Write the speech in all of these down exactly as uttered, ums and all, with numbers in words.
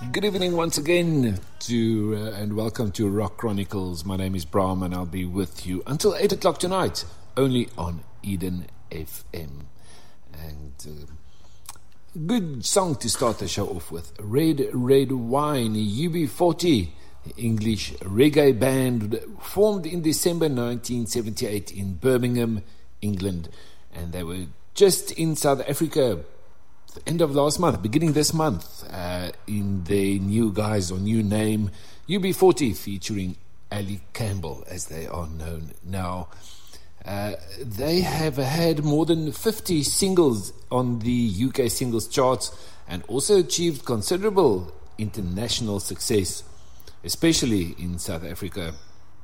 Good evening once again to uh, and welcome to Rock Chronicles. My name is Brahm and I'll be with you until eight o'clock tonight, only on Eden F M. And uh, good song to start the show off with. Red Red Wine, U B forty, English reggae band formed in December nineteen seventy-eight in Birmingham, England. And they were just in South Africa the end of last month, beginning this month, uh, in their new guise or new name, U B forty, featuring Ali Campbell, as they are known now. Uh, they have had more than fifty singles on the U K singles charts and also achieved considerable international success, especially in South Africa.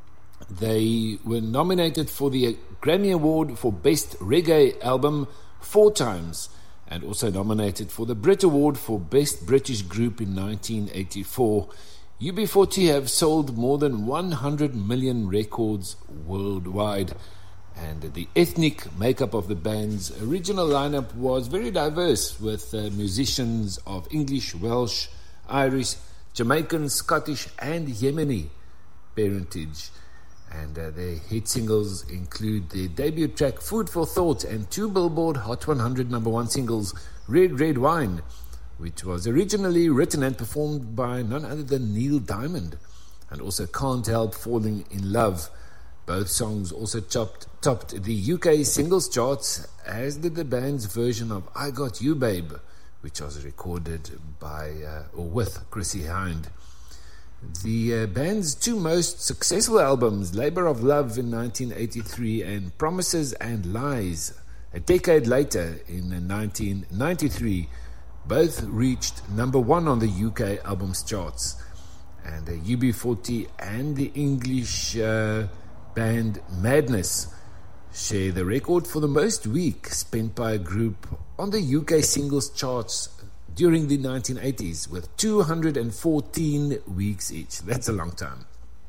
They were nominated for the Grammy Award for Best Reggae Album four times, and also nominated for the Brit Award for Best British Group in nineteen eighty-four. U B forty have sold more than one hundred million records worldwide, and the ethnic makeup of the band's original lineup was very diverse, with uh, musicians of English, Welsh, Irish, Jamaican, Scottish and Yemeni parentage. And uh, their hit singles include their debut track Food for Thought and two Billboard Hot one hundred number one singles, Red Red Wine, which was originally written and performed by none other than Neil Diamond, and also Can't Help Falling in Love. Both songs also topped, topped the U K singles charts, as did the band's version of I Got You Babe, which was recorded by uh, or with Chrissy Hind. The uh, band's two most successful albums, Labour of Love in nineteen eighty-three and Promises and Lies a decade later in nineteen ninety-three, both reached number one on the U K albums charts. And uh, U B forty and the English uh, band Madness share the record for the most weeks spent by a group on the U K singles charts during the nineteen eighties, with two hundred fourteen weeks each. That's a long time.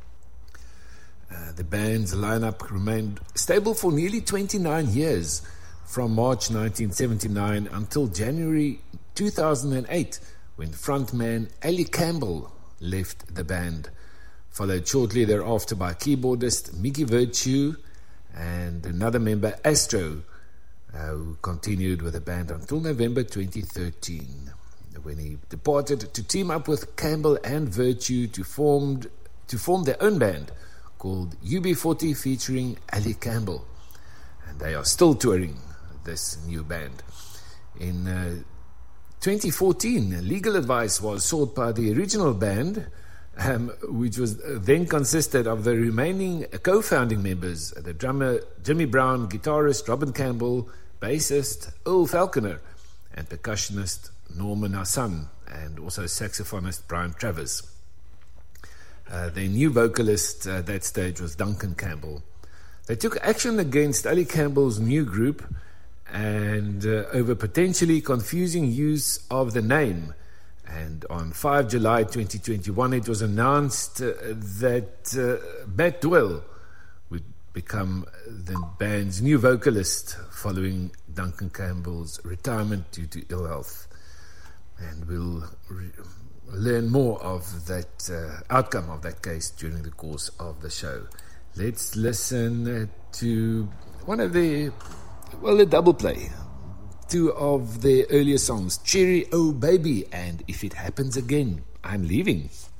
Uh, the band's lineup remained stable for nearly twenty-nine years, from March nineteen seventy-nine until January two thousand eight, when frontman Ali Campbell left the band, followed shortly thereafter by keyboardist Mickey Virtue and another member, Astro, uh, who continued with the band until November twenty thirteen. When he departed to team up with Campbell and Virtue to formed to form their own band called U B forty, featuring Ali Campbell, and they are still touring this new band. In uh, twenty fourteen, legal advice was sought by the original band, um, which was then consisted of the remaining co-founding members, the drummer Jimmy Brown, guitarist Robin Campbell, bassist Earl Falconer, and percussionist Norman Hassan, and also saxophonist Brian Travers. Uh, their new vocalist at that stage was Duncan Campbell. They took action against Ali Campbell's new group and uh, over potentially confusing use of the name. And on the fifth of July twenty twenty-one, it was announced uh, that uh, Matt Doyle would become the band's new vocalist following Duncan Campbell's retirement due to ill health. And we'll re- learn more of that uh, outcome of that case during the course of the show. Let's listen uh, to one of the, well, a double play. Two of their earlier songs, Cherry Oh Baby and If It Happens Again, I'm Leaving.